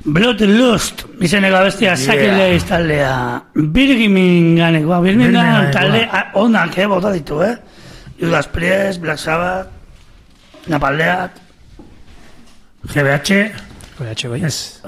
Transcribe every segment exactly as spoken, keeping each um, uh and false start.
Bloodlust, izeneko abestia sakile iztaldea. Birminganekoa, Birmingham talde onak, eh, bota ditu, eh? Judas Priest, Black Sabbath, Napaldeak, G B H, G B H, bai. Ez.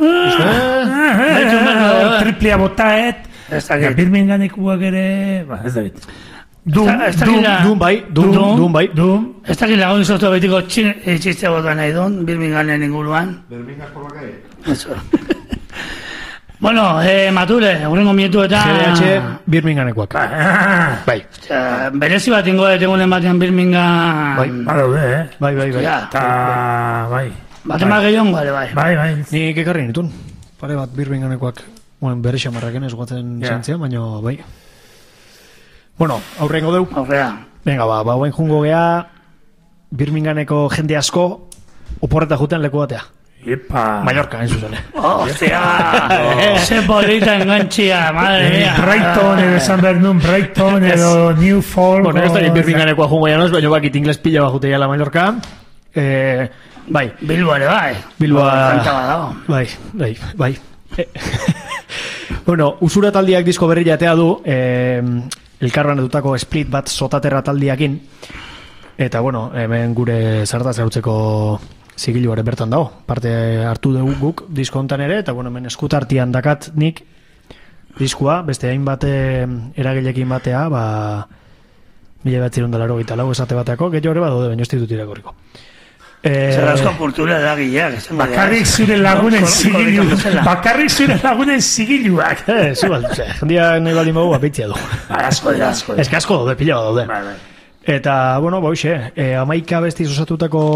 Triplia botaet, Birminganekuak ere, ba, ez da bit. Doom, Doom, bai, Doom, bai. Ez dakit lagun sortu betiko txiste bota nahi duen, Birminghanen inguruan. Birminghas por la calle. Eso. Bueno, eh, Mature, horrengo mietu eta... G B H, Birminghanekoak. Bai. Berezi bat ingo etegunen batean Birmingham... Bai, badaude, eh? Bai, bai, bai. Eta, bai. Batemak gehiago gale, bai. Bai, bai. Nik ekarri nitun. Pare bat Birminghanekoak, bueno, bere xamarraken ez guatzen zantzia, baina, bai. Bueno, aurrengo deu. Aurrea. Venga, ba, ba, bain jungo gea, Birminghaneko jende asko, oporreta juten leku batea. Epa. Mallorca, en zuzen. Hostia, se polita engantzia, madre mía. Brighton, edo esan behar nun, Brighton, edo Newfall. Bueno, ez da Birminghanekoa jungo janos, baina bakit ingles pila bajute jala Mallorca. Eh, bai. Bilbo ere, bai. Bilboa... Bai, bai, bai. Bueno, usura taldiak disko berri jatea du, eh, elkarban edutako split bat sotaterra taldiakin, eta bueno, hemen gure zartaz gautzeko zigiluaren bertan dago, parte hartu dugu guk disko hontan ere, eta bueno, hemen eskutartian dakat nik diskua, beste hainbat eragilekin batea, ba mila batzirun dalaro gita lau esate bateako, gehiago ere badaude, baina ez ditut irakorriko. Zer asko kultura da gileak. Bakarrik zure lagunen zigiluak. Bakarrik zure lagunen zigiluak. Eh, zual, jendia nahi baldin bagu apeitzia du. Asko dira, asko dira. Ez que asko daude, pila daude. Eta, bueno, boixe, amaika bestiz osatutako